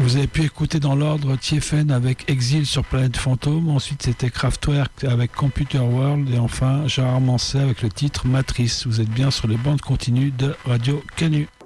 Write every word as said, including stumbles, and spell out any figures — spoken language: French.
vous avez pu écouter dans l'ordre Tiefen avec Exil sur Planète Fantôme, ensuite c'était Kraftwerk avec Computer World et enfin Gérard Manset avec le titre Matrice. Vous êtes bien sur les bandes continues de Radio Canu.